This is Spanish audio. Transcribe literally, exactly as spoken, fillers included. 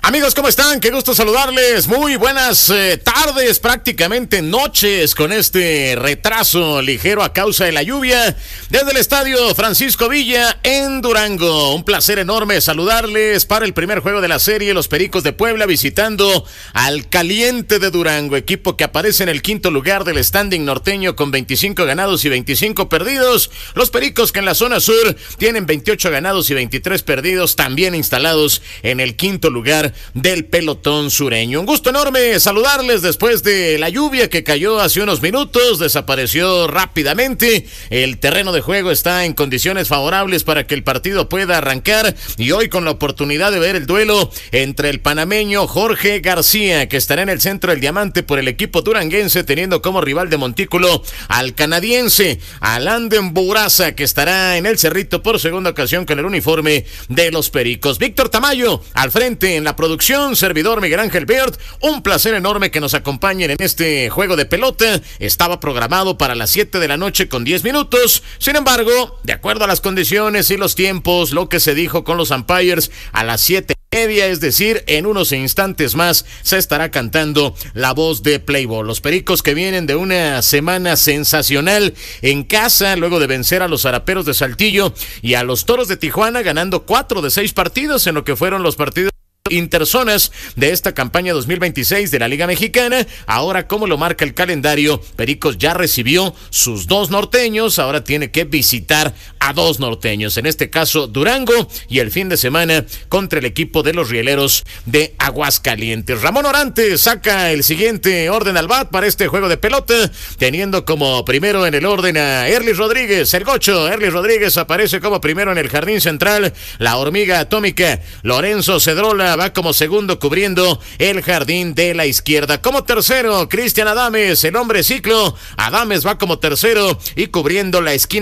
Amigos, ¿cómo están? Qué gusto saludarles. Muy buenas eh, tardes, prácticamente noches, con este retraso ligero a causa de la lluvia desde el estadio Francisco Villa en Durango. Un placer enorme saludarles para el primer juego de la serie, los Pericos de Puebla visitando al Caliente de Durango, equipo que aparece en el quinto lugar del standing norteño con veinticinco ganados y veinticinco perdidos. Los Pericos que en la zona sur tienen veintiocho ganados y veintitrés perdidos, también instalados en el quinto lugar del pelotón sureño. Un gusto enorme saludarles después de la lluvia que cayó hace unos minutos, desapareció rápidamente. El terreno de juego está en condiciones favorables para que el partido pueda arrancar, y hoy con la oportunidad de ver el duelo entre el panameño Jorge García, que estará en el centro del diamante por el equipo duranguense, teniendo como rival de montículo al canadiense Alan Buraza, que estará en el Cerrito por segunda ocasión con el uniforme de los Pericos. Víctor Tamayo al frente en la producción, servidor Miguel Ángel Beard. Un placer enorme que nos acompañen en este juego de pelota. Estaba programado para las siete de la noche con diez minutos. Sin embargo, de acuerdo a las condiciones y los tiempos, lo que se dijo con los umpires, a las siete y media, es decir, en unos instantes más, se estará cantando la voz de Play Ball. Los Pericos que vienen de una semana sensacional en casa, luego de vencer a los Zaraperos de Saltillo y a los Toros de Tijuana, ganando cuatro de seis partidos en lo que fueron los partidos interzonas de esta campaña dos mil veintiséis de la Liga Mexicana. Ahora, como lo marca el calendario, Pericos ya recibió sus dos norteños, ahora tiene que visitar a dos norteños, en este caso Durango, y el fin de semana contra el equipo de los Rieleros de Aguascalientes. Ramón Orantes saca el siguiente orden al bat para este juego de pelota, teniendo como primero en el orden a Erlis Rodríguez, el gocho. Erlis Rodríguez aparece como primero en el jardín central. La hormiga atómica Lorenzo Cedrola va como segundo cubriendo el jardín de la izquierda. Como tercero, Cristian Adames, el hombre ciclo. Adames va como tercero y cubriendo la esquina